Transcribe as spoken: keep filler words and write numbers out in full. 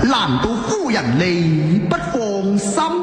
難道夫人你不放心？